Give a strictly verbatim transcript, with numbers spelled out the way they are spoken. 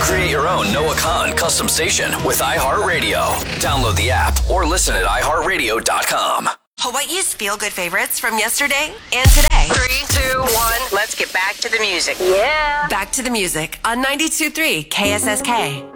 Create your own Noah Khan custom station with iHeartRadio. Download the app or listen at i heart radio dot com. Hawaii's feel-good favorites from yesterday and today. Three, two, one. Let's get back to the music. Yeah. Back to the music on ninety-two point three K S S K.